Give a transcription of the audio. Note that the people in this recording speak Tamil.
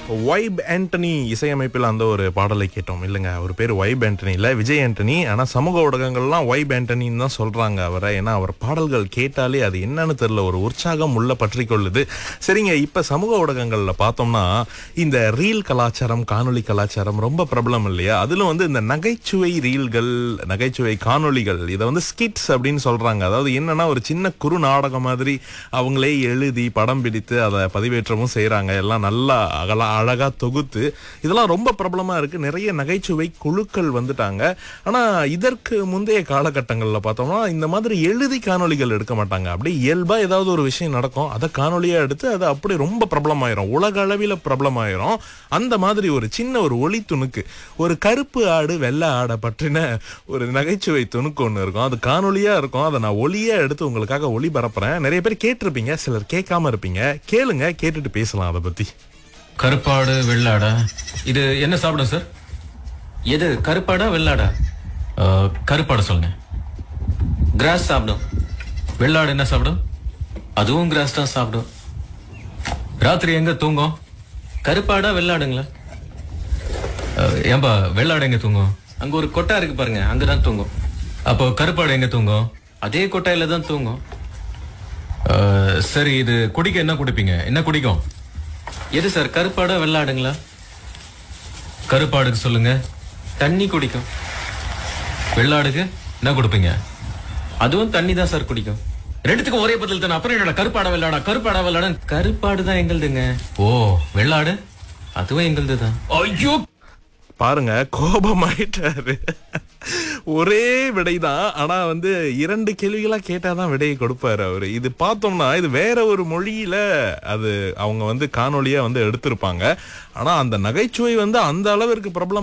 வைப் ஆண்டனி இசையமைப்பில் அந்த ஒரு பாடலை கேட்டோம் இல்லைங்க. அவர் பேர் வைப் ஆண்டனி இல்ல, விஜய் ஆண்டனி. ஆனா சமூக ஊடகங்கள்லாம் வைப் ஆண்டனின்னு தான் சொல்றாங்க அவரை. ஏன்னா அவர் பாடல்கள் கேட்டாலே அது என்னன்னு தெரியல, ஒரு உற்சாகம் உள்ள பற்றி கொள்ளுது. சரிங்க, இப்ப சமூக ஊடகங்கள்ல பார்த்தோம்னா இந்த ரீல் கலாச்சாரம், காணொளி கலாச்சாரம் ரொம்ப பிரபலம் இல்லையா? அதிலும் வந்து இந்த நகைச்சுவை ரீல்கள், நகைச்சுவை காணொளிகள், இதை வந்து ஸ்கிட்ஸ் அப்படின்னு சொல்றாங்க. அதாவது என்னன்னா ஒரு சின்ன குறு நாடகம் மாதிரி அவங்களே எழுதி படம் பிடித்து அதை பதிவேற்றமும் செய்யறாங்க. எல்லாம் நல்லா அழகா தொகுத்து இதெல்லாம் ரொம்ப பிரபலமா இருக்கு. நிறைய நகைச்சுவை குழுக்கள் வந்துட்டாங்க. ஆனா இதற்கு முந்தைய காலகட்டங்கள்ல பார்த்தோம்னா இந்த மாதிரி எழுதி காணொளிகள் எடுக்க மாட்டாங்க. அப்படியே இயல்பா ஏதாவது ஒரு விஷயம் நடக்கும், அதை காணொளியா எடுத்து அது அப்படி ரொம்ப பிரபலமாயிரும், உலக அளவில் பிரபலமாயிரும். அந்த மாதிரி ஒரு சின்ன ஒரு ஒளி துணுக்கு, ஒரு கருப்பு ஆடு வெள்ளை ஆடை பற்றின ஒரு நகைச்சுவை துணுக்கு ஒண்ணு இருக்கும். அது காணொளியா இருக்கும். அதை நான் ஒளியா எடுத்து உங்களுக்காக ஒளிபரப்புறேன். நிறைய பேர் கேட்டிருப்பீங்க, சிலர் கேட்காம இருப்பீங்க. கேளுங்க, கேட்டுட்டு பேசலாம் அதை பத்தி. கருப்பாடு வெள்ளாடா, இது என்ன சாப்பிடும் சார்? எது கருப்பாடா வெள்ளாடா? கருப்பாடு சொல்லுங்க. கிராஸ் சாப்பிடும். வெள்ளாடு என்ன சாப்பிடும்? அதுவும் கிராஸ் தான் சாப்பிடும். ராத்திரி எங்க தூங்கும்? கருப்பாடா வெள்ளாடுங்களா? ஏன்பா வெள்ளாடு எங்க தூங்கும்? அங்க ஒரு கொட்டா இருக்கு பாருங்க, அங்கதான் தூங்கும். அப்போ கருப்பாடு எங்க தூங்கும்? அதே கொட்டாயில தான் தூங்கும். சரி, இது குடிக்க என்ன குடிப்பீங்க? என்ன குடிக்கும்? எது சார், கருப்பாடா வெள்ளாடுங்களா? கருப்பாடுக்கு சொல்லுங்க. தண்ணி குடிக்கும். வெள்ளாடுக்கு என்ன கொடுப்பீங்க? அதுவும் தண்ணி தான் சார் குடிக்கும். ரெண்டுத்துக்கும் ஒரே பதில் தானே. அப்புறம் என்னடா கருப்பாடா வெள்ளாடா கருப்பாடா வெள்ளாடா? கருப்பாடு தான் எங்களுதுங்க. ஓ, வெள்ளாடு அதுவும் எங்களுது தான். ஐயோ, பாருங்க, கோபமாயிட்டாரு. ஒரே விடைதான், ஆனா வந்து 2 கேள்விகளா கேட்டாதான் விடையை கொடுப்பாரு அவரு. இது பார்த்தோம்னா இது வேற ஒரு மொழியில அது அவங்க வந்து காணொளியா வந்து எடுத்திருப்பாங்க. ஆனா அந்த நகைச்சுவை வந்து அந்த அளவிற்கு பிரபலம்